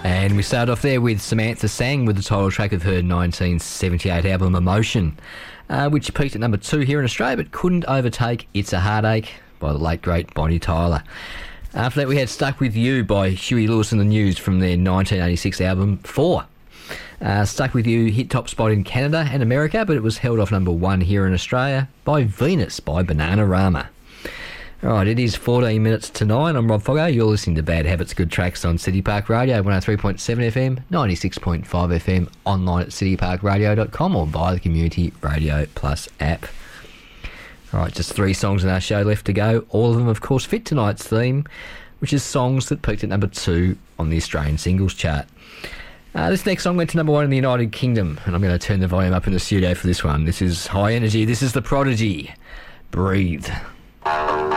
And we started off there with Samantha Sang with the title track of her 1978 album Emotion, which peaked at number 2 here in Australia but couldn't overtake It's a Heartache by the late great Bonnie Tyler. After that we had Stuck With You by Huey Lewis and the News from their 1986 album 4. Stuck With You hit top spot in Canada and America, but it was held off number 1 here in Australia by Venus by Bananarama. Alright, it is 14 minutes to 9. I'm Rob Foggo. You're listening to Bad Habits, Good Tracks on City Park Radio, 103.7 FM, 96.5 FM, online at cityparkradio.com or via the Community Radio Plus app. Alright, just 3 songs in our show left to go. All of them, of course, fit tonight's theme, which is songs that peaked at number 2 on the Australian singles chart. This next song went to number 1 in the United Kingdom, and I'm going to turn the volume up in the studio for this one. This is high energy. This is The Prodigy. Breathe.